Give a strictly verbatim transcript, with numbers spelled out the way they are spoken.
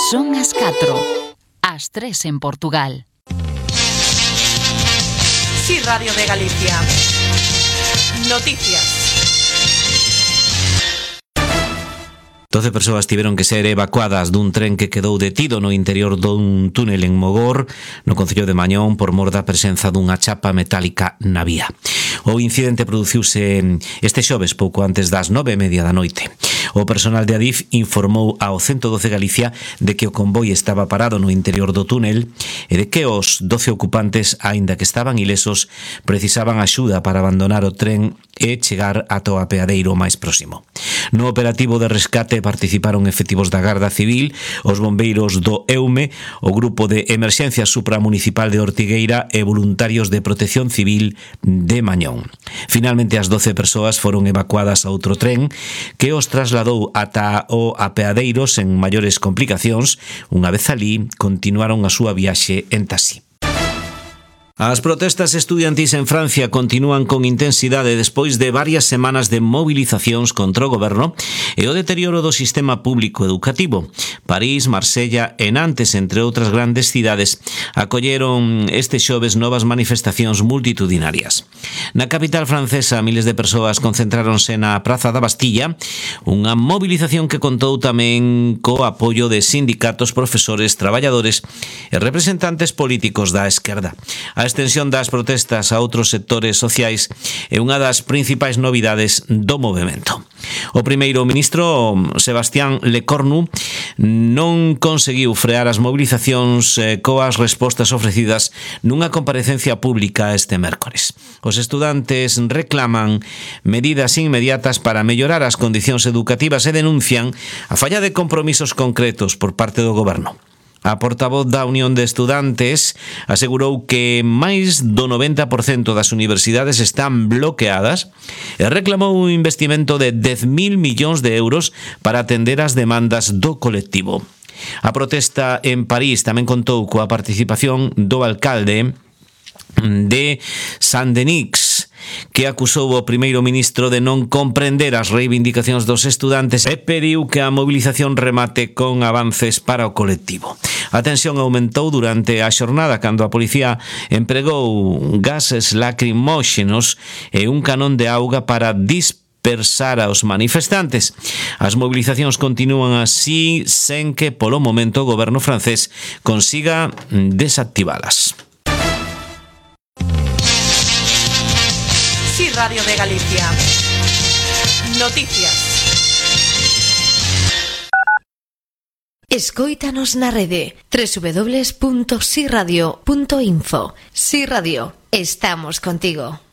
Son as catro, as tres en Portugal. Sí, Radio de Galicia. Noticias. doce persoas tiveron que ser evacuadas dun tren que quedou detido no interior dun túnel en Mogor, no concello de Mañón, por mor da presenza dunha chapa metálica na vía. O incidente produciuse este xoves pouco antes das nove e media da noite. O personal de Adif informou ao ciento doce Galicia de que o convoi estaba parado no interior do túnel e de que os doce ocupantes, aínda que estaban ilesos, precisaban axuda para abandonar o tren e chegar ata o apeadeiro máis próximo. No operativo de rescate participaron efectivos da Garda Civil, os bombeiros do EUME, o Grupo de Emerxencia Supramunicipal de Ortigueira e voluntarios de Protección Civil de Mañón. Finalmente, as doce persoas foron evacuadas a outro tren que os trasladou ata o apeadeiro sen maiores complicacións. Unha vez alí, continuaron a súa viaxe en taxi. As protestas estudiantís en Francia continúan con intensidade despois de varias semanas de movilizacións contra o goberno e o deterioro do sistema público educativo. París, Marsella e Nantes, entre outras grandes cidades, acolleron este xoves novas manifestacións multitudinarias. Na capital francesa, miles de persoas concentráronse na Praza da Bastilla, unha movilización que contou tamén co apoio de sindicatos, profesores, traballadores e representantes políticos da esquerda. A extensión das protestas a outros sectores sociais é unha das principais novidades do movemento. O primeiro ministro, Sebastián Lecornu, non conseguiu frear as movilizacións coas respostas ofrecidas nunha comparecencia pública este mércores. Os estudantes reclaman medidas inmediatas para mellorar as condicións educativas e denuncian a falla de compromisos concretos por parte do goberno. A portavoz da Unión de Estudantes asegurou que máis do noventa por cento das universidades están bloqueadas e reclamou un investimento de dez mil millóns de euros para atender as demandas do colectivo. A protesta en París tamén contou coa participación do alcalde de Saint-Denis, que acusou o primeiro ministro de non comprender as reivindicacións dos estudantes e pediu que a movilización remate con avances para o colectivo. A tensión aumentou durante a xornada cando a policía empregou gases lacrimóxenos e un canón de auga para dispersar aos manifestantes. As movilizacións continúan así sen que polo momento o goberno francés consiga desactivalas. Sí, Radio de Galicia. Noticias. Escóitanos na rede doble u doble u doble u punto si radio punto info. Si Radio, estamos contigo.